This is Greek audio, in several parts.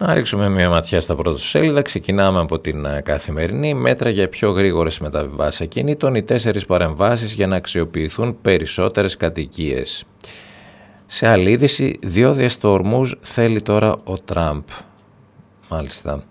Να ρίξουμε μια ματιά στα πρωτοσέλιδα. Ξεκινάμε από την Καθημερινή. Μέτρα για πιο γρήγορες μεταβιβάσεις ακινήτων. Οι 4 παρεμβάσεις για να αξιοποιηθούν περισσότερες κατοικίες. Σε άλλη είδηση, διόδια στο Ορμούζ θέλει τώρα ο Τραμπ. Μάλιστα.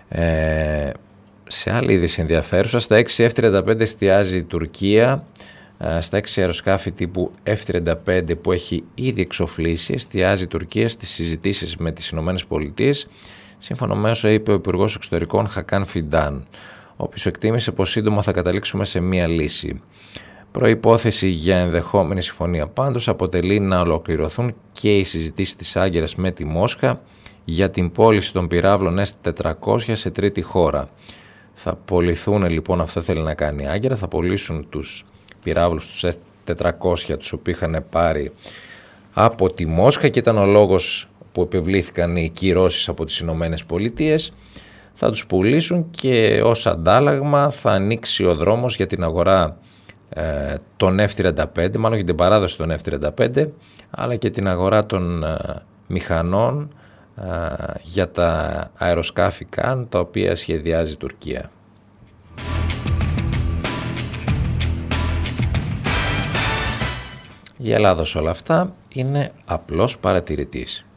Σε άλλη είδηση ενδιαφέρουσα, στα 6 F-35 εστιάζει η Τουρκία. Στα 6 αεροσκάφη τύπου F-35 που έχει ήδη εξοφλήσει, εστιάζει η Τουρκία στις συζητήσεις με τις ΗΠΑ, σύμφωνα με όσα είπε ο Υπουργός Εξωτερικών Χακάν Φιντάν, ο οποίος εκτίμησε πως σύντομα θα καταλήξουμε σε μία λύση. Προϋπόθεση για ενδεχόμενη συμφωνία πάντως αποτελεί να ολοκληρωθούν και οι συζητήσεις της Άγκυρας με τη Μόσχα για την πώληση των πυράβλων S-400 σε τρίτη χώρα. Θα πωληθούν λοιπόν, αυτό θέλει να κάνει η Άγκυρα, θα πωλήσουν τους πυράβλους τους S-400 τους οποίους είχαν πάρει από τη Μόσχα και ήταν ο λόγος που επιβλήθηκαν οι κυρώσεις από τις Ηνωμένες Πολιτείες. Θα τους πουλήσουν και ως αντάλλαγμα θα ανοίξει ο δρόμος για την αγορά των F-35, μάλλον για την παράδοση των F-35, αλλά και την αγορά των μηχανών για τα αεροσκάφη ΚΑΝ, τα οποία σχεδιάζει η Τουρκία. Η Ελλάδα σε όλα αυτά είναι απλός παρατηρητής.